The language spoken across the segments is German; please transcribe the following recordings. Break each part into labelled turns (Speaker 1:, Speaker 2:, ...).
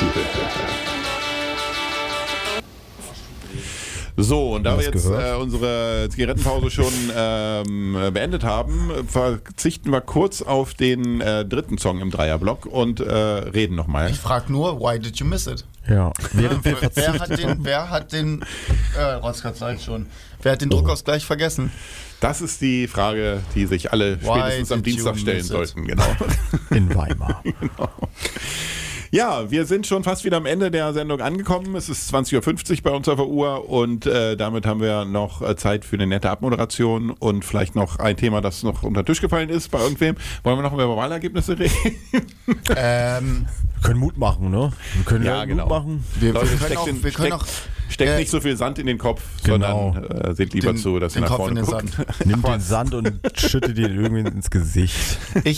Speaker 1: So, und da wir jetzt unsere Zigarettenpause schon beendet haben, verzichten wir kurz auf den dritten Song im Dreierblock und reden nochmal.
Speaker 2: Ich frage nur, why did you miss it?
Speaker 3: Ja.
Speaker 2: Wer hat den Druckausgleich vergessen?
Speaker 1: Das ist die Frage, die sich alle spätestens am Dienstag stellen sollten. Genau.
Speaker 3: In Weimar.
Speaker 1: Genau. Ja, wir sind schon fast wieder am Ende der Sendung angekommen. Es ist 20.50 Uhr bei uns auf der Uhr und damit haben wir noch Zeit für eine nette Abmoderation und vielleicht noch ein Thema, das noch unter den Tisch gefallen ist bei irgendwem. Wollen wir noch über Wahlergebnisse reden?
Speaker 3: Wir können Mut machen, ne? Wir können
Speaker 1: Mut
Speaker 3: machen.
Speaker 2: Wir können auch
Speaker 1: Steckt nicht so viel Sand in den Kopf, sondern seht lieber zu, dass ihr nach vorne guckt.
Speaker 3: Nimm den Sand und schütte den irgendwie ins Gesicht.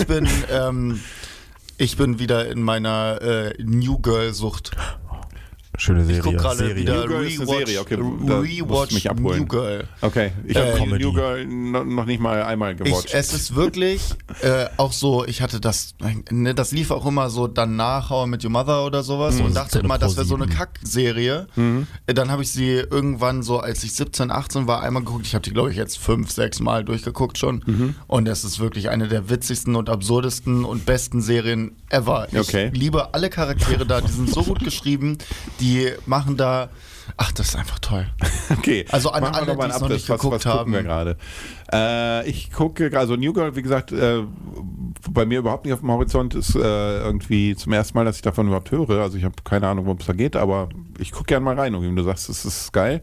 Speaker 2: Ich bin wieder in meiner New Girl-Sucht.
Speaker 3: Schöne Serie.
Speaker 2: Ich gucke gerade wieder
Speaker 1: New Girl ist eine Serie. Okay,
Speaker 2: Rewatch
Speaker 1: mich abholen.
Speaker 2: New Girl.
Speaker 1: Okay, ich habe New Girl noch nicht mal einmal gewatcht.
Speaker 2: Es ist wirklich auch so, ich hatte das lief auch immer so danach How I Met Your Mother oder sowas und dachte immer, das wäre so eine Kack-Serie. Dann habe ich sie irgendwann so, als ich 17, 18 war, einmal geguckt. Ich habe die, glaube ich, jetzt 5, 6 Mal durchgeguckt schon. Und es ist wirklich eine der witzigsten und absurdesten und besten Serien ever. Ich liebe alle Charaktere da, die sind so gut geschrieben. Die machen da, das ist einfach toll.
Speaker 1: Okay,
Speaker 2: also an alle, die es noch nicht geguckt haben.
Speaker 1: Wir gerade? Ich gucke, also New Girl, wie gesagt, bei mir überhaupt nicht auf dem Horizont, ist irgendwie zum ersten Mal, dass ich davon überhaupt höre. Also ich habe keine Ahnung, worum es da geht, aber ich gucke gerne mal rein. Und wie du sagst, es ist geil.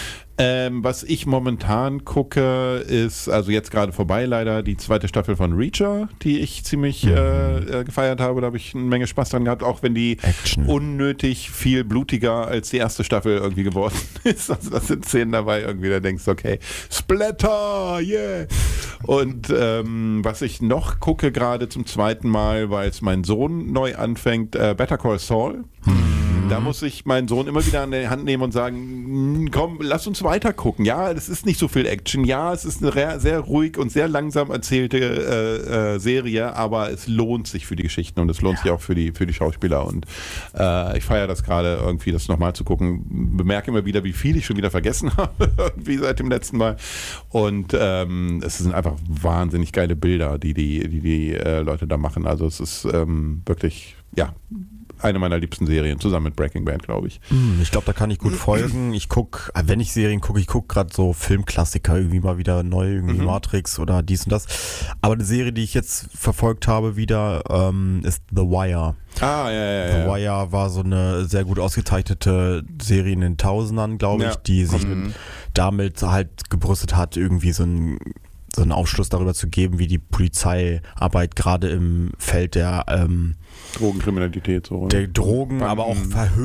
Speaker 1: Was ich momentan gucke, ist, also jetzt gerade vorbei leider, die zweite Staffel von Reacher, die ich ziemlich gefeiert habe. Da habe ich eine Menge Spaß dran gehabt, auch wenn die unnötig viel blutiger als die erste Staffel irgendwie geworden ist. Also das sind Szenen dabei irgendwie, da denkst du, okay, Splatter, yeah! Und was ich noch gucke gerade zum zweiten Mal, weil es mein Sohn neu anfängt, Better Call Saul. Da muss ich meinen Sohn immer wieder an die Hand nehmen und sagen, komm, lass uns weiter gucken. Ja, es ist nicht so viel Action. Ja, es ist eine sehr ruhig und sehr langsam erzählte Serie, aber es lohnt sich für die Geschichten und es lohnt sich auch für die Schauspieler. Und ich feiere das gerade irgendwie, das nochmal zu gucken. Bemerke immer wieder, wie viel ich schon wieder vergessen habe, irgendwie seit dem letzten Mal. Und es sind einfach wahnsinnig geile Bilder, die Leute da machen. Also es ist wirklich, eine meiner liebsten Serien, zusammen mit Breaking Bad, glaube ich.
Speaker 3: Ich glaube, da kann ich gut folgen. Ich gucke, wenn ich Serien gucke, ich gucke gerade so Filmklassiker, irgendwie mal wieder neu, irgendwie Matrix oder dies und das. Aber eine Serie, die ich jetzt verfolgt habe wieder, ist The Wire.
Speaker 1: Ja.
Speaker 3: The Wire war so eine sehr gut ausgezeichnete Serie in den Tausendern, glaube ich, die sich damit halt gebrüstet hat, irgendwie so einen Aufschluss darüber zu geben, wie die Polizeiarbeit gerade im Feld der
Speaker 1: Drogenkriminalität so.
Speaker 3: Der Drogen, aber auch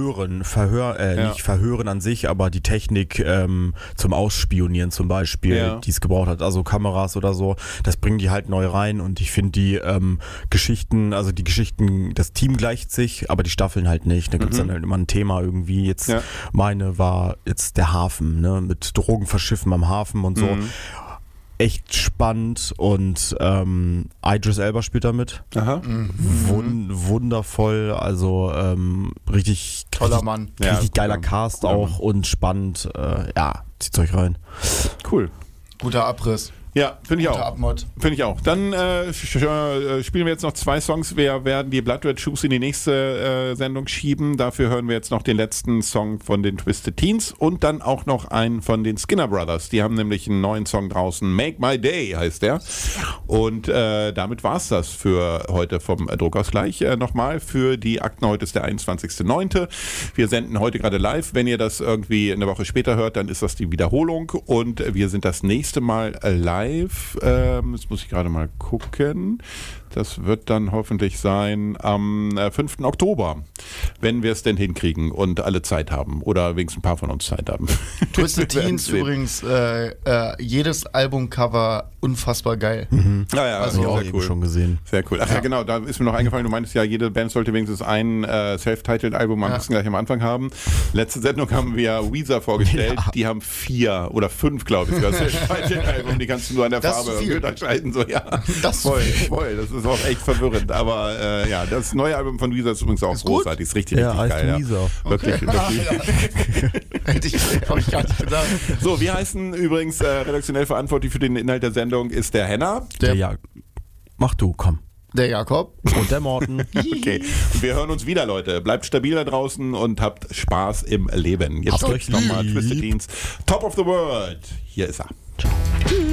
Speaker 3: nicht Verhören an sich, aber die Technik zum Ausspionieren zum Beispiel, die es gebraucht hat, also Kameras oder so, das bringen die halt neu rein und ich finde die Geschichten, das Team gleicht sich, aber die Staffeln halt nicht. Da gibt es dann halt immer ein Thema irgendwie. Jetzt meine war jetzt der Hafen, ne, mit Drogenverschiffen am Hafen und so. Echt spannend und Idris Elba spielt da mit.
Speaker 2: Aha.
Speaker 3: Wundervoll, also richtig
Speaker 2: toller Mann.
Speaker 3: Richtig geiler Cast auch und spannend. Zieht's euch rein.
Speaker 1: Cool.
Speaker 2: Guter Abriss.
Speaker 1: Ja, finde ich auch.
Speaker 2: Abmod.
Speaker 1: Finde ich auch. Dann spielen wir jetzt noch 2 Songs. Wir werden die Blood Red Shoes in die nächste Sendung schieben. Dafür hören wir jetzt noch den letzten Song von den Twisted Teens und dann auch noch einen von den Skinner Brothers. Die haben nämlich einen neuen Song draußen. Make My Day heißt der. Und damit war es das für heute vom Druckausgleich. Nochmal für die Akten. Heute ist der 21.09. Wir senden heute gerade live. Wenn ihr das irgendwie eine Woche später hört, dann ist das die Wiederholung. Und wir sind das nächste Mal live. Jetzt muss ich gerade mal gucken. Das wird dann hoffentlich sein am 5. Oktober, wenn wir es denn hinkriegen und alle Zeit haben oder wenigstens ein paar von uns Zeit haben.
Speaker 2: Twisted Teens übrigens, jedes Albumcover unfassbar geil.
Speaker 3: Also auch eben schon gesehen.
Speaker 1: Sehr cool. Ach ja, genau, da ist mir noch eingefallen, du meintest ja, jede Band sollte wenigstens ein Self-Titled-Album am besten gleich am Anfang haben. Letzte Sendung haben wir Weezer vorgestellt, die haben 4 oder 5, glaube ich, das Self-Titled-Album, die kannst du nur an der Farbe unterscheiden. So, das voll. Das ist auch echt verwirrend, aber das neue Album von Weezer ist übrigens auch großartig, ist richtig richtig geil. Ja. Wirklich, wirklich.
Speaker 2: Hätte ich euch gar nicht gedacht.
Speaker 1: So, wir heißen übrigens redaktionell verantwortlich für den Inhalt der Sendung ist der Henna.
Speaker 3: Mach du, komm.
Speaker 2: Der Jakob.
Speaker 3: Und der Morten.
Speaker 1: Okay. Und wir hören uns wieder, Leute. Bleibt stabil da draußen und habt Spaß im Leben. Jetzt
Speaker 3: Habt euch
Speaker 1: nochmal
Speaker 3: lieb.
Speaker 1: Twisted Teens. Top of the World. Hier ist er.